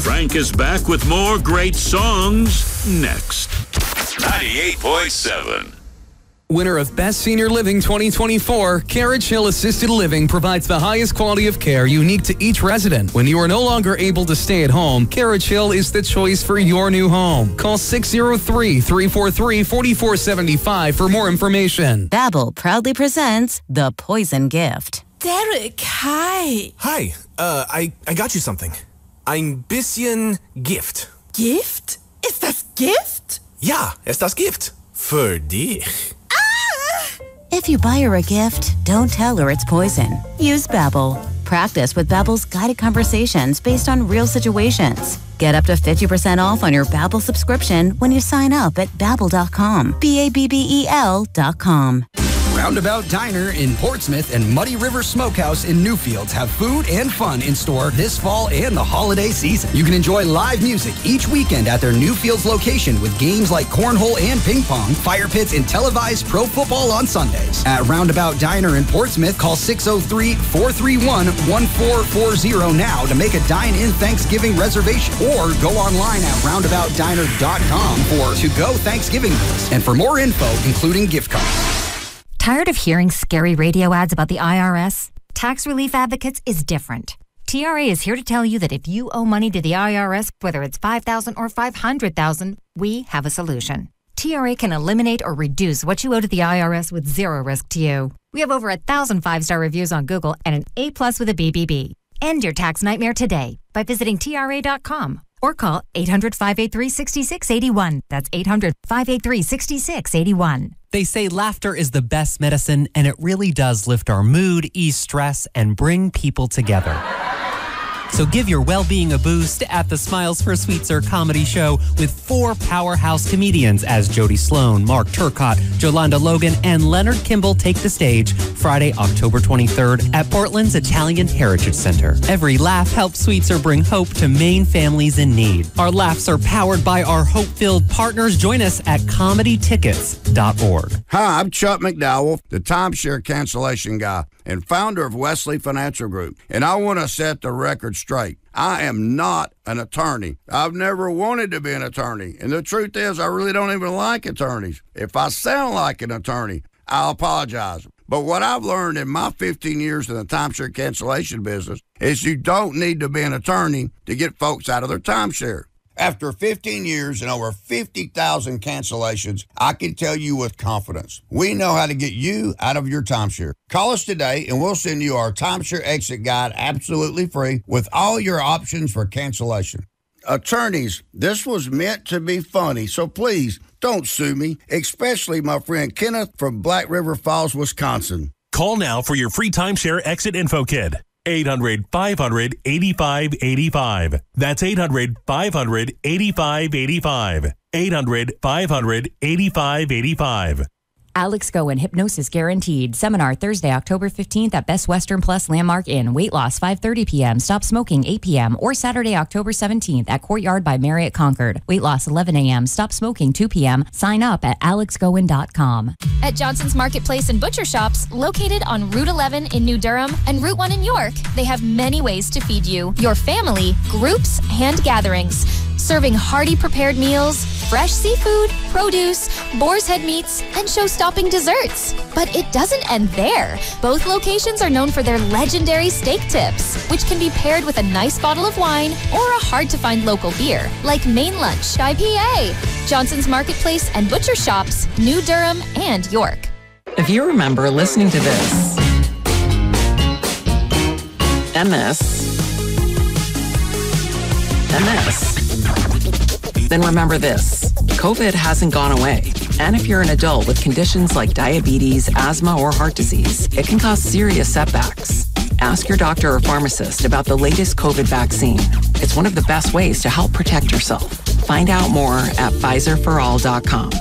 Frank is back with more great songs next. 98.7. Winner of Best Senior Living 2024, Carriage Hill Assisted Living provides the highest quality of care unique to each resident. When you are no longer able to stay at home, Carriage Hill is the choice for your new home. Call 603-343-4475 for more information. Babbel proudly presents The Poison Gift. Derek, hi. Hi, I got you something. Ein bisschen Gift. Gift? Ist das Gift? Ja, ist das Gift. Für dich. If you buy her a gift, don't tell her it's poison. Use Babbel. Practice with Babbel's guided conversations based on real situations. Get up to 50% off on your Babbel subscription when you sign up at Babbel.com. Babbel.com. Roundabout Diner in Portsmouth and Muddy River Smokehouse in Newfields have food and fun in store this fall and the holiday season. You can enjoy live music each weekend at their Newfields location with games like cornhole and ping pong, fire pits, and televised pro football on Sundays. At Roundabout Diner in Portsmouth, call 603-431-1440 now to make a dine-in Thanksgiving reservation or go online at roundaboutdiner.com for to-go Thanksgiving meals and for more info, including gift cards. Tired of hearing scary radio ads about the IRS? Tax Relief Advocates is different. TRA is here to tell you that if you owe money to the IRS, whether it's $5,000 or $500,000, we have a solution. TRA can eliminate or reduce what you owe to the IRS with zero risk to you. We have over 1,000 5-star reviews on Google and an A+ with a BBB. End your tax nightmare today by visiting TRA.com or call 800-583-6681. That's 800-583-6681. They say laughter is the best medicine, and it really does lift our mood, ease stress, and bring people together. So give your well-being a boost at the Smiles for Sweetser comedy show with 4 powerhouse comedians as Jody Sloan, Mark Turcotte, Jolanda Logan, and Leonard Kimball take the stage Friday, October 23rd at Portland's Italian Heritage Center. Every laugh helps Sweetser bring hope to Maine families in need. Our laughs are powered by our hope-filled partners. Join us at comedytickets.org. Hi, I'm Chuck McDowell, the timeshare cancellation guy and founder of Wesley Financial Group, and I want to set the record straight. I am not an attorney. I've never wanted to be an attorney, and the truth is I really don't even like attorneys. If I sound like an attorney, I'll apologize. But what I've learned in my 15 years in the timeshare cancellation business is you don't need to be an attorney to get folks out of their timeshare. After 15 years and over 50,000 cancellations, I can tell you with confidence, we know how to get you out of your timeshare. Call us today and we'll send you our timeshare exit guide absolutely free with all your options for cancellation. Attorneys, this was meant to be funny, so please don't sue me, especially my friend Kenneth from Black River Falls, Wisconsin. Call now for your free timeshare exit info kit. 800-500-8585. That's 800-500-8585. 800-500-8585. Alex Goen, Hypnosis Guaranteed. Seminar Thursday, October 15th at Best Western Plus Landmark Inn. Weight loss 5:30 p.m. Stop smoking 8 p.m. Or Saturday, October 17th at Courtyard by Marriott Concord. Weight loss 11 a.m. Stop smoking 2 p.m. Sign up at alexgoen.com. At Johnson's Marketplace and Butcher Shops, located on Route 11 in New Durham and Route 1 in York, they have many ways to feed you, your family, groups, and gatherings. Serving hearty prepared meals, fresh seafood, produce, boar's head meats, and show-stopping desserts. But it doesn't end there. Both locations are known for their legendary steak tips, which can be paired with a nice bottle of wine or a hard-to-find local beer, like Maine Lunch IPA. Johnson's Marketplace and Butcher Shops, New Durham and York. If you remember listening to this, and this, and this, then remember this. COVID hasn't gone away. And if you're an adult with conditions like diabetes, asthma, or heart disease, it can cause serious setbacks. Ask your doctor or pharmacist about the latest COVID vaccine. It's one of the best ways to help protect yourself. Find out more at Pfizerforall.com.